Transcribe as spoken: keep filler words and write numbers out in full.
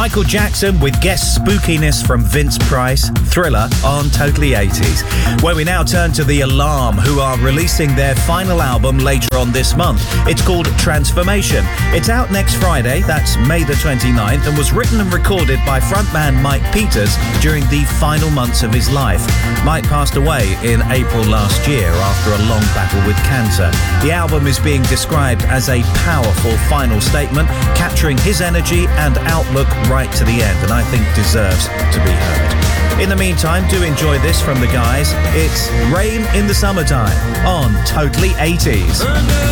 Michael Jackson with guest spookiness from Vince Price, Thriller on Totally eighties. Where we now turn to The Alarm, who are releasing their final album later on this month. It's called Transformation. It's out next Friday, that's May the twenty-ninth, and was written and recorded by frontman Mike Peters during the final months of his life. Mike passed away in April last year after a long battle with cancer. The album is being described as a powerful final statement, capturing his energy and outlook right to the end, and I think deserves to be heard. In the meantime, do enjoy this from the guys. It's Rain in the Summertime on Totally eighties.